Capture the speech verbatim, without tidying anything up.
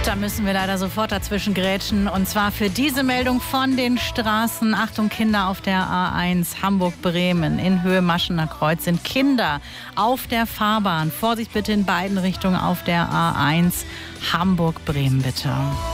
Da müssen wir leider sofort dazwischen grätschen. Und zwar für diese Meldung von den Straßen. Achtung, Kinder auf der A eins Hamburg-Bremen in Höhe Maschener Kreuz sind Kinder auf der Fahrbahn. Vorsicht bitte in beiden Richtungen auf der A eins Hamburg-Bremen bitte.